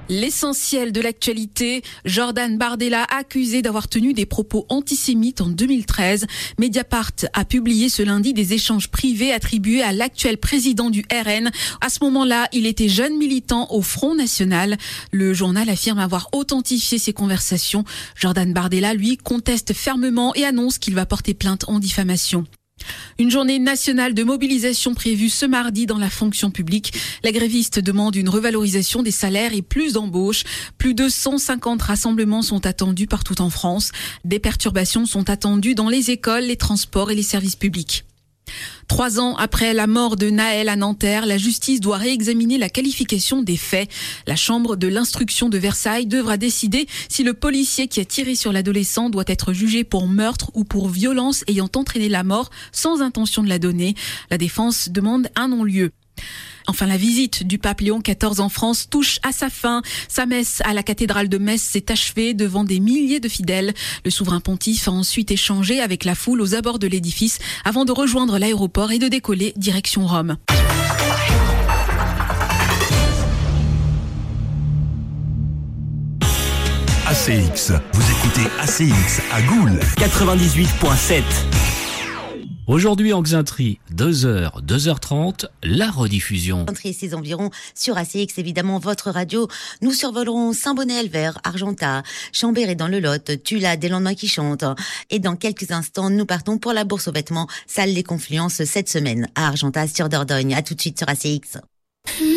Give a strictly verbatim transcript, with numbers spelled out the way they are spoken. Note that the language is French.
L'essentiel de l'actualité, Jordan Bardella accusé d'avoir tenu des propos antisémites en deux mille treize. Mediapart a publié ce lundi des échanges privés attribués à l'actuel président du R N. À ce moment-là, il était jeune militant au Front National. Le journal affirme avoir authentifié ces conversations. Jordan Bardella, lui, conteste fermement et annonce qu'il va porter plainte en diffamation. Une journée nationale de mobilisation prévue ce mardi dans la fonction publique. Les grévistes demandent une revalorisation des salaires et plus d'embauches. Plus de cent cinquante rassemblements sont attendus partout en France. Des perturbations sont attendues dans les écoles, les transports et les services publics. Trois ans après la mort de Nahel à Nanterre, la justice doit réexaminer la qualification des faits. La chambre de l'instruction de Versailles devra décider si le policier qui a tiré sur l'adolescent doit être jugé pour meurtre ou pour violence ayant entraîné la mort sans intention de la donner. La défense demande un non-lieu. Enfin, la visite du pape Léon quatorze en France touche à sa fin. Sa messe à la cathédrale de Metz s'est achevée devant des milliers de fidèles. Le souverain pontife a ensuite échangé avec la foule aux abords de l'édifice avant de rejoindre l'aéroport et de décoller direction Rome. A C X, vous écoutez A C X à Goules quatre-vingt-dix-huit virgule sept. Aujourd'hui en Xainterie, deux heures, deux heures trente, la rediffusion. Et ses environs sur A C X, évidemment, votre radio. Nous survolerons Saint-Bonnet-Elver, Argentat, Chambéry dans le Lot, Tula, des lendemains qui chantent. Et dans quelques instants, nous partons pour la bourse aux vêtements, salle Les Confluences cette semaine à Argentat sur Dordogne. À tout de suite sur A C X.